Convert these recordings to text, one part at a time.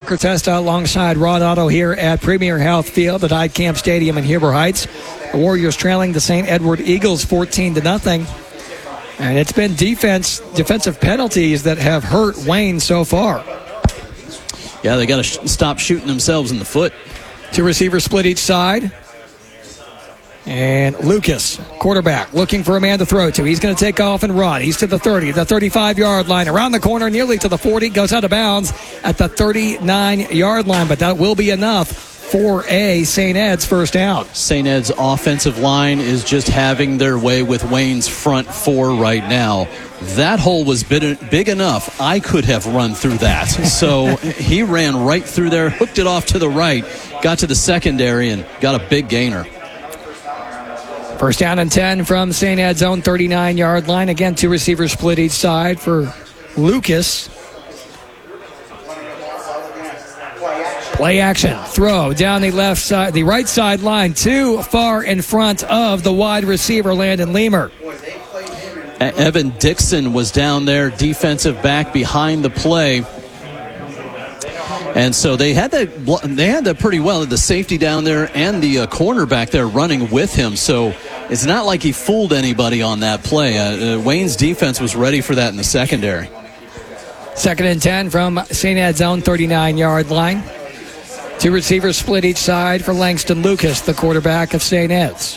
soccer test alongside Rod Otto here at Premier Health Field at iCamp Stadium in Huber Heights. The Warriors trailing the St. Edward Eagles 14-0. And it's been defensive penalties that have hurt Wayne so far. Yeah, they got to stop shooting themselves in the foot. Two receivers split each side. And Lucas, quarterback, looking for a man to throw to. He's going to take off and run. He's to the 30, the 35-yard line. Around the corner, nearly to the 40. Goes out of bounds at the 39-yard line. But that will be enough for a St. Ed's first down. St. Ed's offensive line is just having their way with Wayne's front four right now. That hole was big enough. I could have run through that. So he ran right through there, hooked it off to the right, got to the secondary, and got a big gainer. First down and 10 from St. Ed's own 39-yard line. Again, two receivers split each side for Lucas. Play action. Throw down the left side, the right side line, too far in front of the wide receiver, Landon Leamer. Evan Dixon was down there, defensive back behind the play. And so they had that pretty well. The safety down there and the cornerback there running with him. So it's not like he fooled anybody on that play. Wayne's defense was ready for that in the secondary. Second and 10 from St. Ed's own 39-yard line. Two receivers split each side for Langston Lucas, the quarterback of St. Ed's.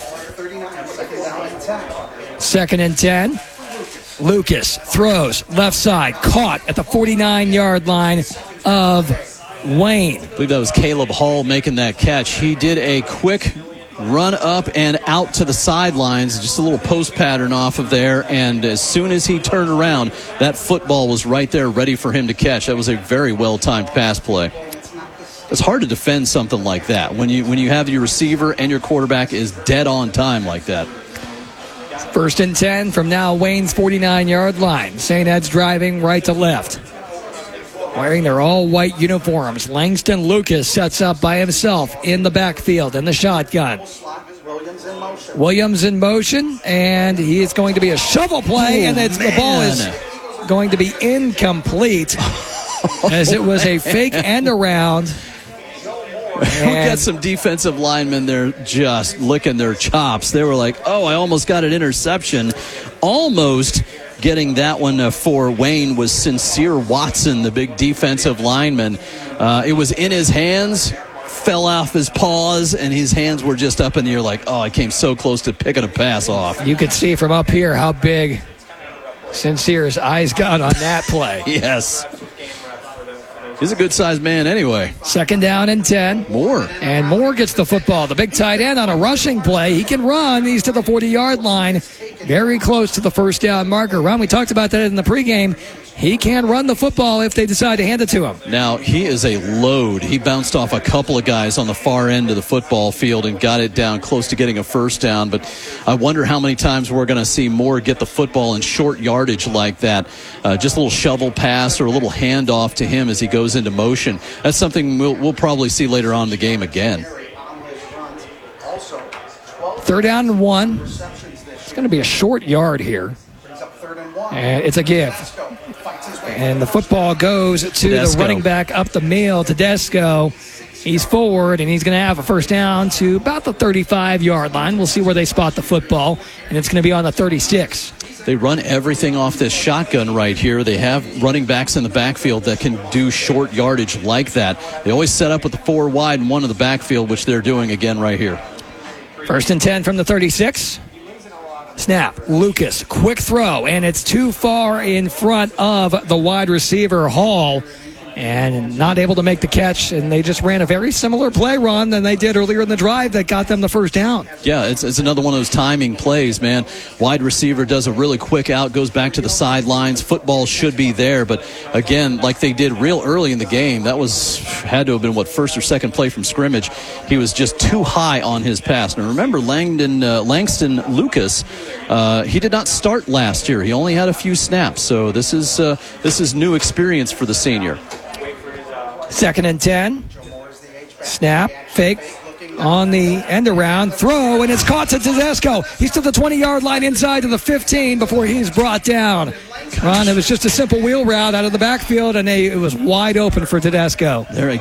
Second and 10. Lucas throws left side, caught at the 49-yard line of Wayne. I believe that was Caleb Hall making that catch. He did a quick run up and out to the sidelines, just a little post pattern off of there, and as soon as he turned around, that football was right there ready for him to catch. That was a very well-timed pass play. It's hard to defend something like that when you have your receiver and your quarterback is dead on time like that. First and 10 from now Wayne's 49-yard line. St. Ed's driving right to left. Wearing their all-white uniforms, Langston Lucas sets up by himself in the backfield in the shotgun. Williams in motion, and he is going to be a shovel play, and the ball is going to be incomplete as it was a fake end around. We got some defensive linemen there just licking their chops. They were like, oh, I almost got an interception. Almost getting that one for Wayne was Sincere Watson, the big defensive lineman. It was in his hands, fell off his paws, and his hands were just up in the air like, oh, I came so close to picking a pass off. You could see from up here how big Sincere's eyes got on that play. Yes. He's a good-sized man anyway. Second down and 10. Moore. And Moore gets the football. The big tight end on a rushing play. He can run. He's to the 40-yard line. Very close to the first down marker. Ron, we talked about that in the pregame. He can run the football if they decide to hand it to him. Now, he is a load. He bounced off a couple of guys on the far end of the football field and got it down close to getting a first down. But I wonder how many times we're going to see Moore get the football in short yardage like that. Just a little shovel pass or a little handoff to him as he goes into motion. That's something we'll probably see later on in the game again. Third down and 1. It's going to be a short yard here. And it's a give. And the football goes to Tedesco. The running back up the middle, Tedesco. He's forward, and he's going to have a first down to about the 35-yard line. We'll see where they spot the football, and it's going to be on the 36. They run everything off this shotgun right here. They have running backs in the backfield that can do short yardage like that. They always set up with the 4 wide and 1 in the backfield, which they're doing again right here. First and 10 from the 36. Snap, Lucas, quick throw, and it's too far in front of the wide receiver, Hall, and not able to make the catch, and they just ran a very similar play run than they did earlier in the drive that got them the first down. Yeah, it's another one of those timing plays, man. Wide receiver does a really quick out, goes back to the sidelines. Football should be there, but again, like they did real early in the game, that had to have been, first or second play from scrimmage. He was just too high on his pass. Now remember, Langston Lucas, he did not start last year. He only had a few snaps, so this is new experience for the senior. Second and 10. Snap, fake on the end around, throw, and it's caught to Tedesco. He's to the 20-yard line inside to the 15 before he's brought down. Ron, it was just a simple wheel route out of the backfield, and it was wide open for Tedesco. There